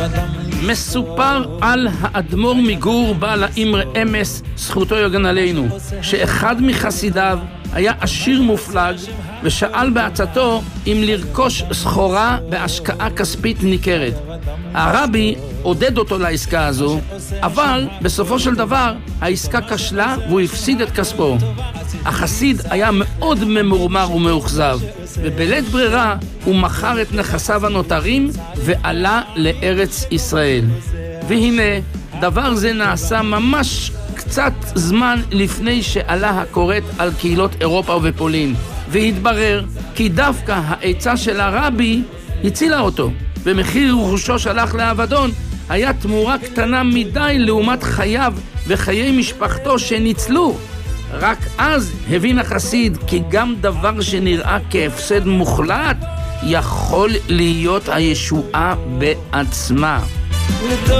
מסופר על האדמו"ר מגור בעל האמרי אמס, זכותו יגן עלינו, שאחד מחסידיו היה עשיר מופלג ושאל בעצתו אם לרכוש סחורה בהשקעה כספית ניכרת. הרבי עודד אותו לעסקה הזו, אבל בסופו של דבר העסקה כשלה והוא הפסיד את כספו. החסיד היה מאוד ממורמר ומאוכזב, ובלית ברירה הוא מכר את נכסיו הנותרים ועלה לארץ ישראל. והנה, דבר זה נעשה ממש קצת זמן לפני שעלה הכורת על קהילות אירופה ובפולין, והתברר כי דווקא העצה של הרבי הצילה אותו, ומחיר רכושו שהלך לאבדון היה תמורה קטנה מדי לעומת חייו וחיי משפחתו שניצלו. רק אז הבין החסיד כי גם דבר שנראה כהפסד מוחלט יכול להיות הישועה בעצמה.